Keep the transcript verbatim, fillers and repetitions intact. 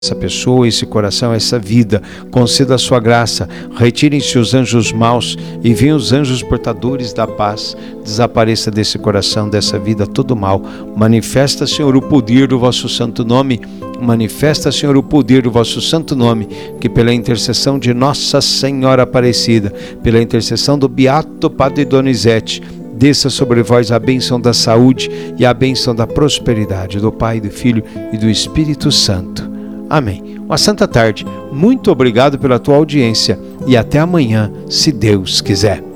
essa pessoa, esse coração, essa vida. Conceda a sua graça, retirem-se os anjos maus e venham os anjos portadores da paz. Desapareça desse coração, dessa vida, todo mal. Manifesta, Senhor, o poder do vosso santo nome. Manifesta, Senhor, o poder do vosso santo nome, que pela intercessão de Nossa Senhora Aparecida, pela intercessão do Beato Padre Donizete, desça sobre vós a bênção da saúde e a bênção da prosperidade do Pai, do Filho e do Espírito Santo. Amém. Uma santa tarde. Muito obrigado pela tua audiência e até amanhã, se Deus quiser.